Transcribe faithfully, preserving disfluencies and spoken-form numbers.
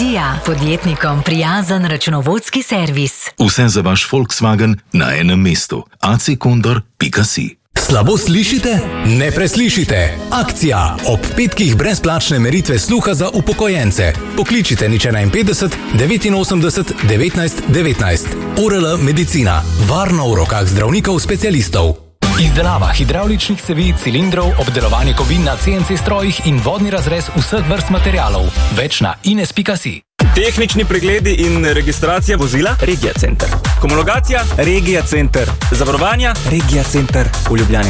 Kia, podjetnikom prijazen računovodski servis. Vse za vaš Volkswagen na enem mestu. a c condor pika si. Slabo slišite? Ne preslišite! Akcija! Ob petkih brezplačne meritve sluha za upokojence. Pokličite nič enainpetdeset devetinosemdeset devetnajst devetnajst. O R L Medicina. Varno v rokah zdravnikov specialistov. Izdelava hidravličnih cevi, cilindrov, obdelovanje kovin na C N C strojih in vodni razrez vseh vrst materialov. Več na ines pika si. Tehnični pregledi in registracija vozila Regija Center. Homologacija Regija Center. Zavarovanja Regija Center v Ljubljani.